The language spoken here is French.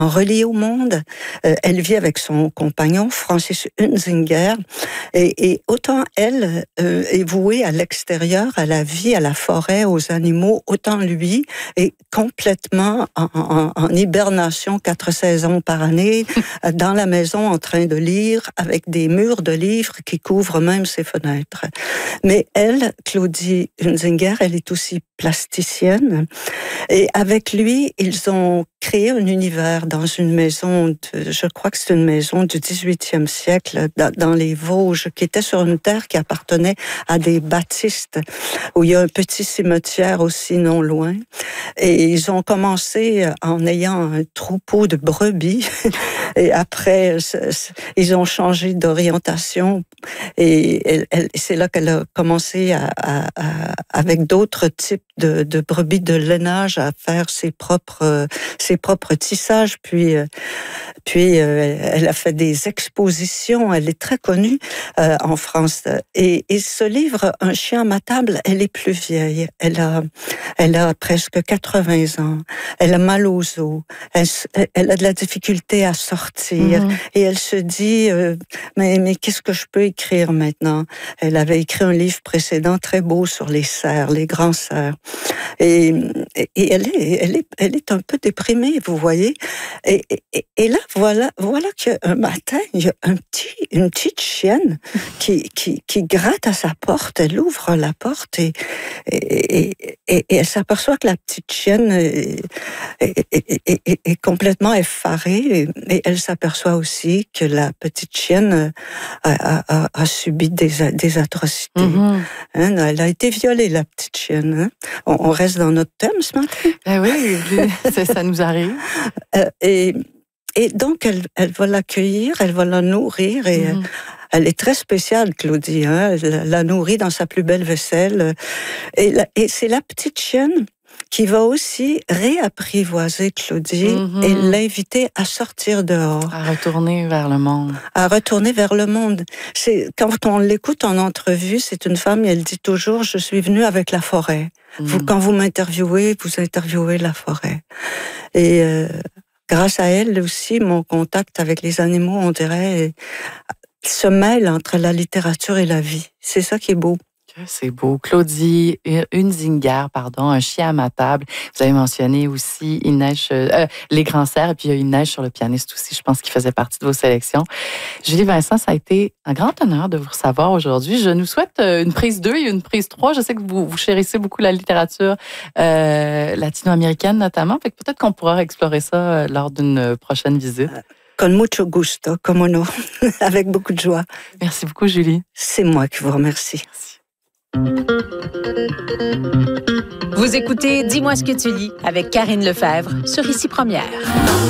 reliée au monde. Elle vit avec son compagnon, Francis Hunzinger, et autant elle est vouée à l'extérieur, à la vie, à la forêt, aux animaux, autant lui est complètement en hibernation 4 saisons par année, dans la maison en train de lire, avec des murs de livres qui couvrent même ses fenêtres. Mais elle, Claudie Hunzinger, elle est aussi plasticienne. Et avec lui, ils ont créé un univers dans une maison, je crois que c'est une maison du 18e siècle, dans les Vosges, qui était sur une terre qui appartenait à des baptistes, où il y a un petit cimetière aussi non loin. Et ils ont commencé en ayant un troupeau de brebis. Et après, ils ont changé d'orientation. Et c'est là qu'elle a commencé avec d'autres types de brebis de lainage à faire ses propres tissages. Puis elle a fait des expositions. Elle est très connue en France. Et ce livre, Un chien à ma table, elle est plus vieille. Elle a presque 80 ans. Elle a mal aux os. Elle a de la difficulté à sortir. Et elle se dit, mais qu'est-ce que je peux écrire maintenant? Elle avait écrit un livre précédent très beau sur les cerfs, les grands cerfs. Et elle est un peu déprimée, vous voyez. Et là, voilà qu'un matin, il y a une petite chienne qui gratte à sa porte. Elle ouvre la porte et elle s'aperçoit que la petite chienne est complètement effarée. Et elle s'aperçoit aussi que la petite chienne a subi des atrocités. Hein, elle a été violée, la petite chienne. Hein. On reste dans notre thème ce matin. Oui, ça nous arrive. Et donc, elle va l'accueillir, elle va la nourrir et elle est très spéciale, Claudie. Hein? Elle la nourrit dans sa plus belle vaisselle. Et c'est la petite chienne qui va aussi réapprivoiser Claudie et l'inviter à sortir dehors. À retourner vers le monde. À retourner vers le monde. Quand on l'écoute en entrevue, c'est une femme, elle dit toujours, je suis venue avec la forêt. Quand vous m'interviewez, vous interviewez la forêt. Et grâce à elle aussi, mon contact avec les animaux, on dirait, se mêle entre la littérature et la vie. C'est ça qui est beau. C'est beau. Claudie Hunzinger, Un chien à ma table. Vous avez mentionné aussi Il neige, Les grands cerfs, et puis il y a Il neige sur le pianiste aussi, je pense qu'il faisait partie de vos sélections. Julie Vincent, ça a été un grand honneur de vous recevoir aujourd'hui. Je nous souhaite une prise 2 et une prise 3. Je sais que vous chérissez beaucoup la littérature latino-américaine notamment, fait que peut-être qu'on pourra explorer ça lors d'une prochaine visite. Con mucho gusto, como no, avec beaucoup de joie. Merci beaucoup, Julie. C'est moi qui vous remercie. Merci. Vous écoutez Dis-moi ce que tu lis avec Karine Lefebvre sur Ici Première.